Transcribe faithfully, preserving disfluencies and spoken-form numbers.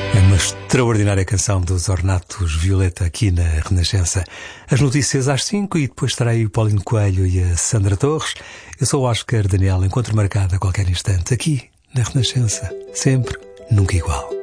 É uma extraordinária canção dos Ornatos Violeta aqui na Renascença. As notícias às cinco e depois estarei o Paulinho Coelho e a Sandra Torres. Eu sou o Oscar Daniel, encontro marcado a qualquer instante aqui na Renascença. Sempre, nunca igual.